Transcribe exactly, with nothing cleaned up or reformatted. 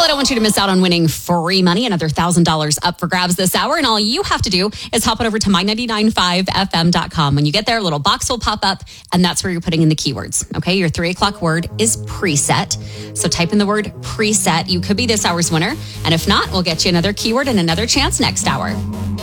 I don't want you to miss out on winning free money, another one thousand dollars up for grabs this hour. And all you have to do is hop on over to my ninety-nine point five F M dot com. When you get there, a little box will pop up, and that's where you're putting in the keywords. Okay, your three o'clock word is preset. So type in the word preset. You could be this hour's winner. And if not, we'll get you another keyword and another chance next hour.